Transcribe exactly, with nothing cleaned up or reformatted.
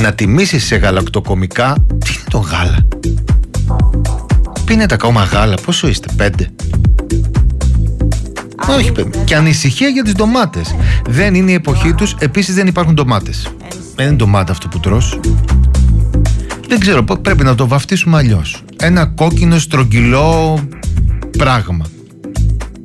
να τιμήσεις σε γαλακτοκομικά. Τι είναι το γάλα? Πίνετε ακόμα γάλα? Πόσο είστε? Πέντε? Όχι, και ανησυχία για τις ντομάτες. Δεν είναι η εποχή τους. Επίσης δεν υπάρχουν ντομάτες. Δεν είναι ντομάτα αυτό που τρως. Δεν ξέρω, πρέπει να το βαφτίσουμε αλλιώς. Ένα κόκκινο στρογγυλό πράγμα.